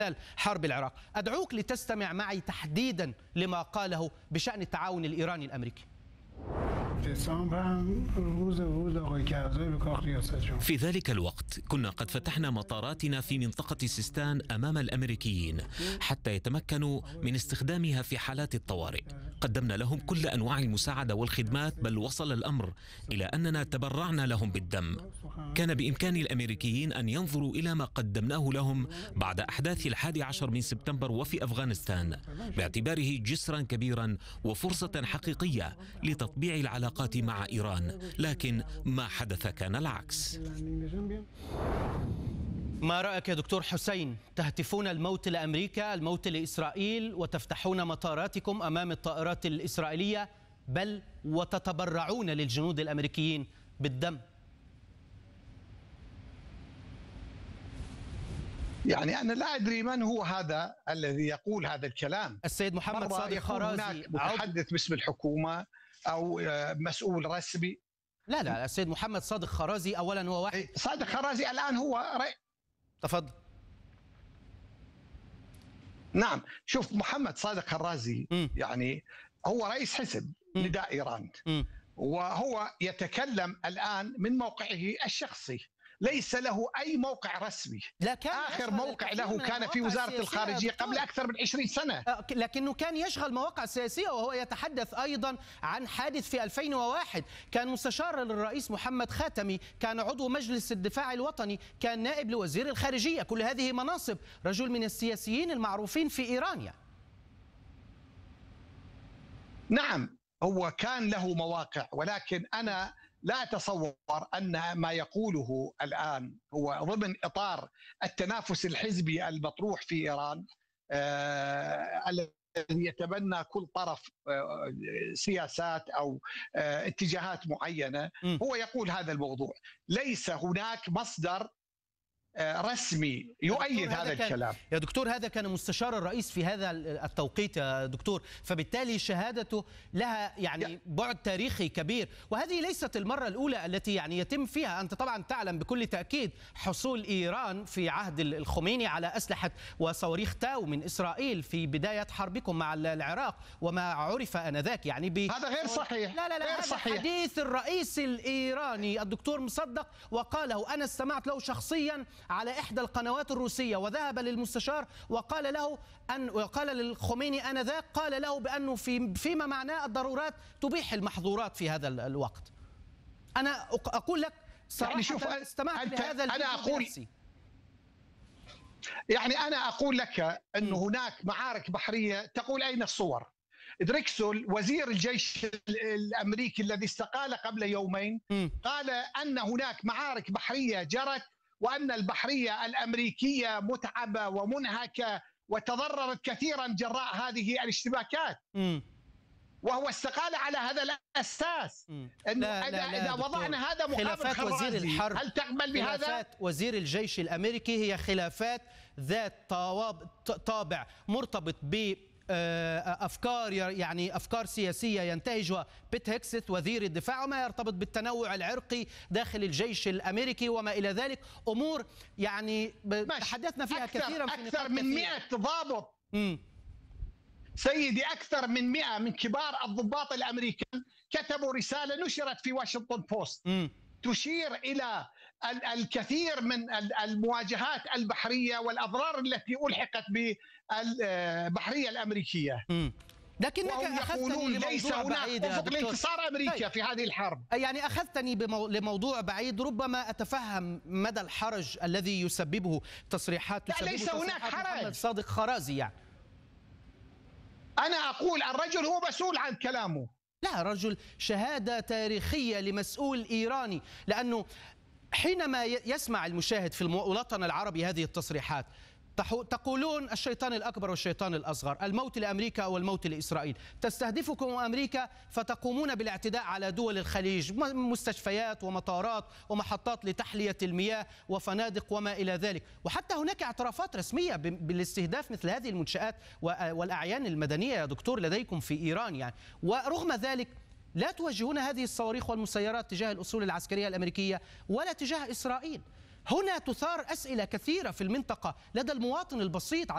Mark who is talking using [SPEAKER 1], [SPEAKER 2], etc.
[SPEAKER 1] حرب العراق. أدعوك لتستمع معي تحديدا لما قاله بشأن التعاون الإيراني الأمريكي.
[SPEAKER 2] في ذلك الوقت كنا قد فتحنا مطاراتنا في منطقة سيستان أمام الأمريكيين حتى يتمكنوا من استخدامها في حالات الطوارئ. قدمنا لهم كل أنواع المساعدة والخدمات، بل وصل الأمر إلى أننا تبرعنا لهم بالدم. كان بإمكان الأمريكيين أن ينظروا إلى ما قدمناه لهم بعد أحداث 11 من سبتمبر وفي أفغانستان، باعتباره جسرا كبيرا وفرصة حقيقية لتطبيع العلاقات مع إيران، لكن ما حدث كان العكس.
[SPEAKER 1] ما رأيك يا دكتور حسين؟ تهتفون الموت لأمريكا، الموت لإسرائيل، وتفتحون مطاراتكم أمام الطائرات الإسرائيلية، بل وتتبرعون للجنود الأمريكيين بالدم.
[SPEAKER 3] يعني أنا لا أدري من هو هذا الذي يقول هذا الكلام.
[SPEAKER 1] السيد محمد صادق خرازي،
[SPEAKER 3] متحدث باسم الحكومة أو مسؤول رسمي.
[SPEAKER 1] لا السيد محمد صادق خرازي أولا هو واحد.
[SPEAKER 3] صادق خرازي الآن هو
[SPEAKER 1] تفضل.
[SPEAKER 3] نعم، شوف، محمد صادق خرازي يعني هو رئيس حزب نداء إيران، وهو يتكلم الآن من موقعه الشخصي، ليس له أي موقع رسمي. آخر موقع له كان في وزارة الخارجية قبل أكثر من 20 سنة،
[SPEAKER 1] لكنه كان يشغل مواقع سياسية، وهو يتحدث أيضا عن حادث في 2001. كان مستشار للرئيس محمد خاتمي، كان عضو مجلس الدفاع الوطني، كان نائب لوزير الخارجية. كل هذه مناصب، رجل من السياسيين المعروفين في إيران يعني.
[SPEAKER 3] نعم، هو كان له مواقع، ولكن أنا لا أتصور أن ما يقوله الآن هو ضمن إطار التنافس الحزبي المطروح في إيران، الذي يتبنى كل طرف سياسات أو اتجاهات معينة. هو يقول هذا الموضوع، ليس هناك مصدر رسمي يؤيد هذا الكلام.
[SPEAKER 1] يا دكتور، هذا كان مستشار الرئيس في هذا التوقيت يا دكتور، فبالتالي شهادته لها يعني بعد تاريخي كبير، وهذه ليست المرة الأولى التي يعني يتم فيها. أنت طبعا تعلم بكل تأكيد حصول إيران في عهد الخميني على أسلحة وصواريخ تاو من إسرائيل في بداية حربكم مع العراق، وما عرف آنذاك يعني
[SPEAKER 3] هذا غير صحيح.
[SPEAKER 1] لا غير صحيح. حديث الرئيس الإيراني الدكتور مصدق، وقاله أنا استمعت له شخصيا على إحدى القنوات الروسية، وذهب للمستشار وقال له وقال للخميني آنذاك، قال له بأنه فيما معناه الضرورات تبيح المحظورات في هذا الوقت. أنا أقول لك صراحة، يعني شوف، استمعت لهذا
[SPEAKER 3] أنا أقول
[SPEAKER 1] بنفسي.
[SPEAKER 3] يعني أنا أقول لك أن هناك معارك بحرية. تقول أين الصور؟ دريكسول وزير الجيش الأمريكي الذي استقال قبل يومين قال أن هناك معارك بحرية جرت، وأن البحرية الأمريكية متعبة ومنهكة وتضررت كثيرا جراء هذه الاشتباكات. وهو استقال على هذا الأساس. أنه إذا وضعنا هذا مقابل خرازي، هل تقبل بهذا؟
[SPEAKER 1] خلافات وزير الجيش الأمريكي هي خلافات ذات طابع مرتبط ب أفكار، يعني أفكار سياسية ينتهجها بيت هيكست وزير الدفاع، وما يرتبط بالتنوع العرقي داخل الجيش الأمريكي وما إلى ذلك. أمور يعني تحدثنا فيها كثيرا في
[SPEAKER 3] أكثر من 100 ضابط سيدي، أكثر من 100 من كبار الضباط الأمريكان كتبوا رسالة نشرت في واشنطن بوست تشير إلى الكثير من المواجهات البحرية والأضرار التي ألحقت بالبحرية الأمريكية.
[SPEAKER 1] لكنك أخذتني
[SPEAKER 3] ليس
[SPEAKER 1] بعيد
[SPEAKER 3] هناك أفق لانتصار أمريكا في هذه الحرب.
[SPEAKER 1] يعني أخذتني لموضوع بعيد، ربما أتفهم مدى الحرج الذي يسببه تصريحات
[SPEAKER 3] ليس هناك حرج.
[SPEAKER 1] محمد صادق خرازي يعني.
[SPEAKER 3] أنا أقول الرجل هو مسؤول عن كلامه.
[SPEAKER 1] لا، رجل شهادة تاريخية لمسؤول إيراني، لأنه حينما يسمع المشاهد في الوطن العربي هذه التصريحات، تقولون الشيطان الأكبر والشيطان الأصغر، الموت لأمريكا والموت لإسرائيل، تستهدفكم أمريكا فتقومون بالاعتداء على دول الخليج، مستشفيات ومطارات ومحطات لتحلية المياه وفنادق وما إلى ذلك، وحتى هناك اعترافات رسمية بالاستهداف مثل هذه المنشآت والأعيان المدنية يا دكتور لديكم في إيران يعني. ورغم ذلك لا توجهون هذه الصواريخ والمسيرات تجاه الأصول العسكرية الأمريكية ولا تجاه إسرائيل. هنا تثار أسئلة كثيرة في المنطقة لدى المواطن البسيط.